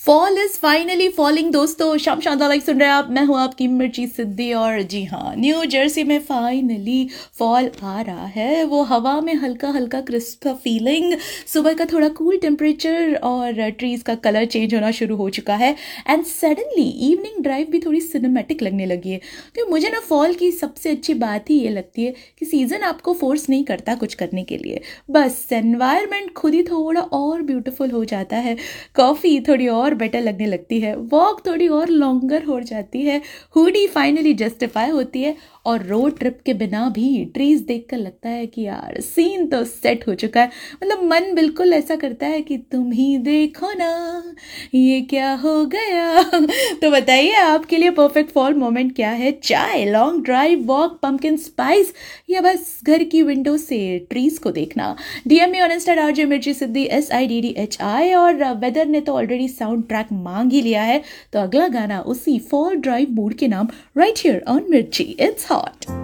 Fall is finally falling दोस्तों। शाम शानदार लाइक सुन रहे हैं आप। मैं हूं आपकी मिर्ची सिद्धि और जी हाँ, न्यू जर्सी में फाइनली फॉल आ रहा है। वो हवा में हल्का हल्का क्रिस्प फीलिंग, सुबह का थोड़ा कूल टेम्परेचर और ट्रीज का कलर चेंज होना शुरू हो चुका है। एंड सडनली इवनिंग ड्राइव भी थोड़ी सिनेमैटिक लगने लगी है। तो मुझे ना फॉल की सबसे अच्छी बात ही ये लगती है कि सीजन आपको फोर्स नहीं करता कुछ करने के लिए, बस एनवायरनमेंट खुद ही थोड़ा और ब्यूटीफुल हो जाता है। कॉफ़ी थोड़ी और बेटर लगने लगती है, वॉक थोड़ी और लॉन्गर हो जाती है, हुडी फाइनली जस्टिफाई होती है और रोड ट्रिप के बिना भी ट्रीज देखकर लगता है कि यार सीन तो सेट हो चुका है। मतलब मन बिल्कुल ऐसा करता है कि तुम ही देखो ना ये क्या हो गया। तो बताइए आपके लिए परफेक्ट फॉल मोमेंट क्या है? चाय, long drive, walk, pumpkin spice या बस घर की विंडो से ट्रीज को देखना? DM me on Insta RJ मिर्ची सिद्धि SIDDHI। और वेदर ने तो ऑलरेडी साउंड ट्रैक मांग ही लिया है, तो अगला गाना उसी फॉल ड्राइव मूड के नाम राइट हियर ऑन मिर्ची। It's hot.